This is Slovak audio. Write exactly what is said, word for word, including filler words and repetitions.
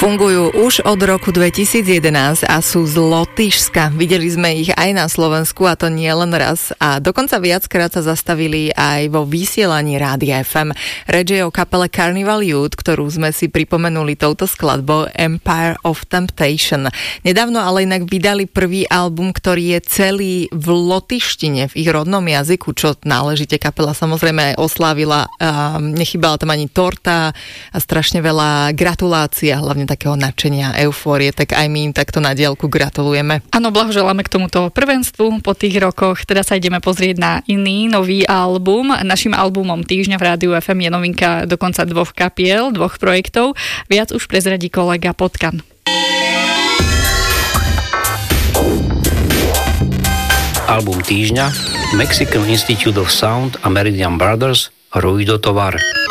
Fungujú už od roku dvetisíc jedenásť a sú z Lotyšska. Videli sme ich aj na Slovensku, a to nie len raz. A dokonca viackrát sa zastavili aj vo vysielaní Rádia ef em. Reč je o kapele Carnival Youth, ktorú sme si pripomenuli touto skladbou Empire of Temptation. Nedávno ale inak vydali prvý album, ktorý je celý v lotyštine, v ich rodnom jazyku, čo náležite kapela samozrejme aj oslávila. Nechybala tam ani torta a strašne veľa gratulácií, hlavne takého nadšenia, eufórie, tak aj my im takto na diaľku gratulujeme. Áno, blahoželáme k tomuto prvenstvu po tých rokoch. Teraz sa ideme pozrieť na iný nový album. Naším albumom týždňa v Rádiu ef em je novinka dokonca dvoch kapiel, dvoch projektov. Viac už prezradí kolega Potkan. Album týždňa Mexican Institute of Sound a Meridian Brothers Ruido Tovar.